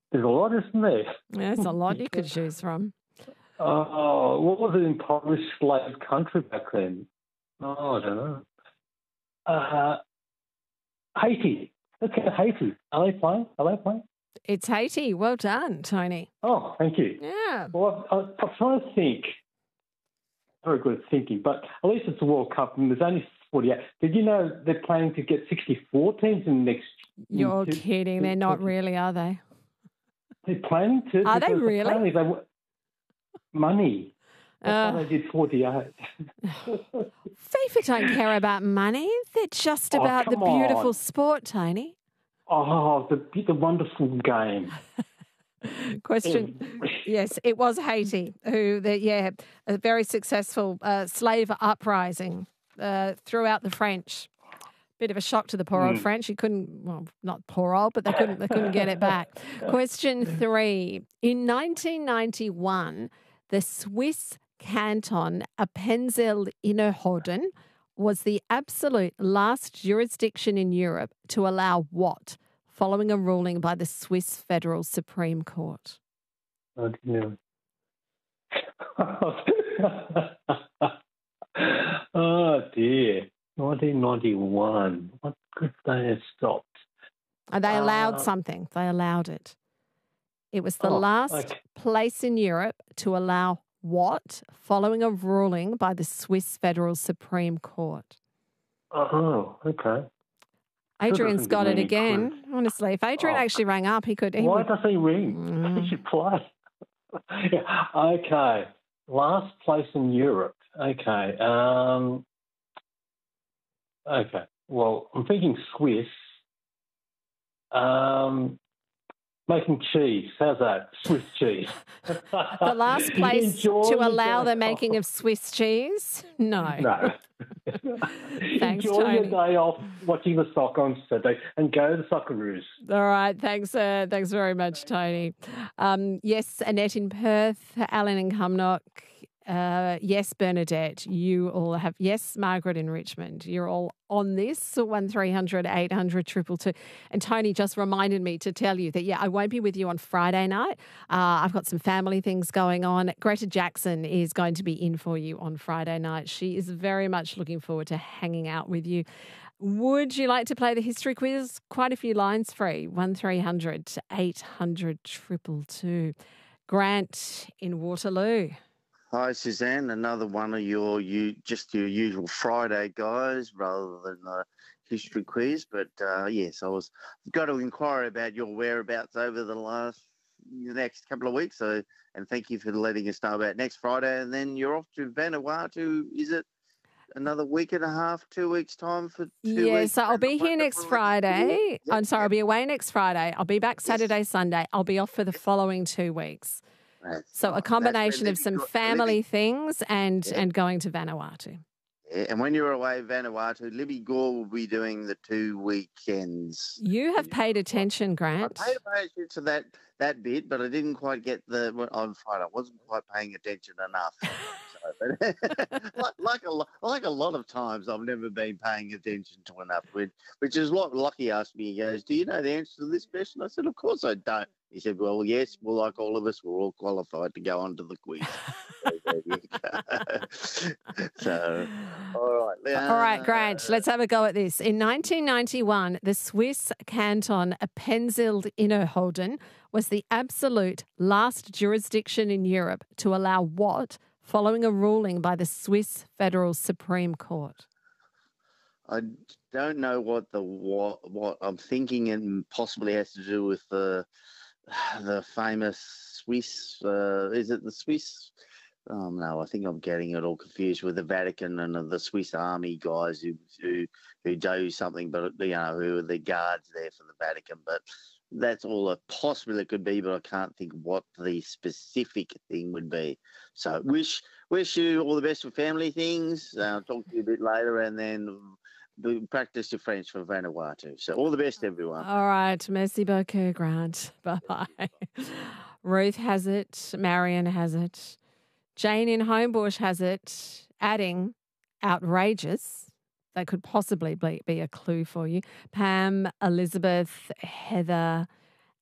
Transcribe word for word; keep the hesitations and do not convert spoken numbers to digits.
There's a lot, isn't there? There's a lot you could choose from. Oh, what was it in Polish slave country back then? Oh, I don't know. Uh, Haiti. Okay, Haiti. Are they playing? Are they playing? It's Haiti. Well done, Tony. Oh, thank you. Yeah. Well, I, I'm trying to think. Very good at thinking, but at least it's a World Cup and there's only forty-eight. Did you know they're planning to get sixty-four teams in the next... You're in two, kidding. They're not really, are they? They're planning to. Are they really? They, money. That's Uh, why they did forty-eight. FIFA don't care about money. They're just Oh, about the come on. beautiful sport, Tony. Oh, the, the wonderful game. Question. Yes, it was Haiti who, the, yeah, a very successful uh, slave uprising uh, throughout the French. Bit of a shock to the poor old Mm. French. You couldn't, well, not poor old, but they couldn't, they couldn't get it back. Question three. In nineteen ninety-one, the Swiss canton Appenzell-Innerrhoden was the absolute last jurisdiction in Europe to allow what, following a ruling by the Swiss Federal Supreme Court? Oh, dear. Oh, dear. nineteen ninety-one. What could they have stopped? And they allowed Uh, something. They allowed it. It was the Oh, last okay. place in Europe to allow what, following a ruling by the Swiss Federal Supreme Court? Oh, okay. Adrian's doesn't got give it me any again. clues. Honestly, if Adrian Oh. actually rang up, he could. He Why would, does he ring? Mm. He should play. Yeah, okay. Last place in Europe. Okay. Um, okay. Well, I'm thinking Swiss. Um, making cheese. How's that? Swiss cheese. the last place to allow the making of Swiss cheese? No. No. Thanks, Enjoy Tony. your day off watching the soccer on Saturday and go to the Socceroos. All right. Thanks. Uh, thanks very much, Tony. Um, yes, Annette in Perth, Alan in Cumnock. Uh, yes, Bernadette, you all have. Yes, Margaret in Richmond, you're all on this. one three hundred eight hundred two two two. And Tony just reminded me to tell you that, yeah, I won't be with you on Friday night. Uh, I've got some family things going on. Greta Jackson is going to be in for you on Friday night. She is very much looking forward to hanging out with you. Would you like to play the history quiz? Quite a few lines free. one three hundred eight hundred two two two. Grant in Waterloo. Hi, Suzanne. Another one of your you just your usual Friday guys, rather than a history quiz. But uh, yes, I was got to inquire about your whereabouts over the last the next couple of weeks. So, and thank you for letting us know about next Friday. And then you're off to Vanuatu. Is it another week and a half, two weeks time for two Yeah, weeks? so I'll be here next Friday. Yep, I'm sorry, I'll yep. be away next Friday. I'll be back Yes. Saturday, Sunday. I'll be off for the following two weeks. That's So right. a combination of That's some where Libby got- family Libby- things and Yeah. and going to Vanuatu. Yeah, and when you're away, Vanuatu, Libby Gore will be doing the two weekends. You have paid attention, Grant. I paid attention to that that bit, but I didn't quite get the on Friday. I wasn't quite paying attention enough. So, but like, like a lo- like a lot of times, I've never been paying attention to enough. Which, which is what Lockie asked me. He goes, "Do you know the answer to this question?" I said, "Of course I don't." He said, "Well, yes. Well, like all of us, we're all qualified to go on to the quiz." So, there you go. So, all right. All right, Grant, let's have a go at this. In nineteen ninety-one, the Swiss canton Appenzell-Innerrhoden was the absolute last jurisdiction in Europe to allow what, following a ruling by the Swiss Federal Supreme Court? I don't know what the what, what I'm thinking, and possibly has to do with the the famous Swiss. Uh, is it the Swiss? Oh no, I think I'm getting it all confused with the Vatican and the Swiss Army guys who who who do something, but you know who are the guards there for the Vatican. But that's all it possibly could be, but I can't think what the specific thing would be. So wish wish you all the best with family things. I'll talk to you a bit later, and then practice your French for Vanuatu. So all the best, everyone. All right. Merci beaucoup, Grant. Bye-bye. Ruth has it. Marion has it. Jane in Homebush has it, adding outrageous. That could possibly be, be a clue for you. Pam, Elizabeth, Heather,